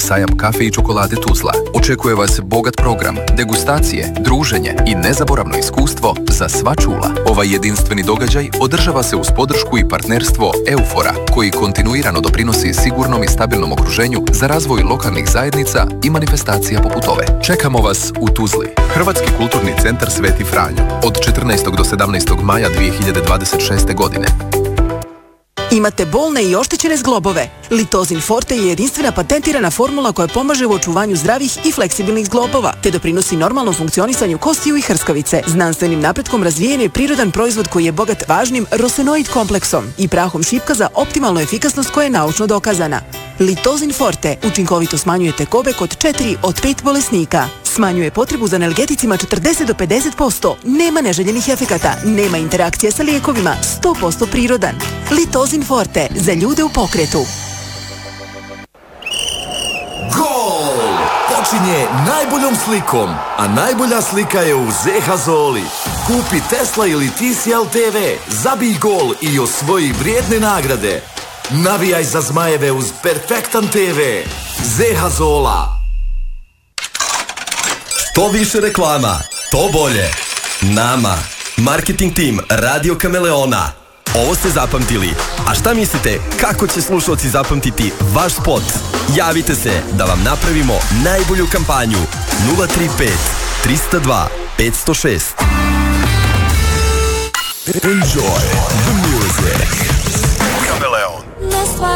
sajam kafe i čokolade Tuzla. Očekuje vas bogat program, degustacije, druženje i nezaboravno iskustvo za sva čula. Ovaj jedinstveni događaj održava se uz podršku i partnerstvo Eufora, koji kontinuirano doprinosi sigurnom i stabilnom okruženju za razvoj lokalnih zajednica i manifestacija poput ove. Čekamo vas u Tuzli. Hrvatski kulturni centar Sveti Franjo od 14. do 17. maja 2026. godine. Imate bolne i oštećene zglobove? Litozin Forte je jedinstvena patentirana formula koja pomaže u očuvanju zdravih i fleksibilnih zglobova, te doprinosi normalnom funkcionisanju kostiju i hrskavice. Znanstvenim napretkom razvijen je prirodan proizvod koji je bogat važnim rosenoid kompleksom i prahom šipka za optimalnu efikasnost koja je naučno dokazana. Litozin Forte učinkovito smanjuje tegobe kod 4 od 5 bolesnika. Smanjuje potrebu za analgeticima 40 do 50%, nema neželjenih efekata, nema interakcije sa lijekovima, 100% prirodan. Litozin Forte, za ljude u pokretu. Gol! Počinje najboljom slikom, a najbolja slika je u ZH Zoli. Kupi Tesla ili TCL TV, zabij gol i osvoji vrijedne nagrade. Navijaj za zmajeve uz Perfektan TV. ZH Zola. To više reklama, to bolje. Nama, marketing tim Radio Kameleona. Ovo ste zapamtili. A šta mislite, kako će slušalci zapamtiti vaš spot? Javite se da vam napravimo najbolju kampanju. 035 302 506. Enjoy the music.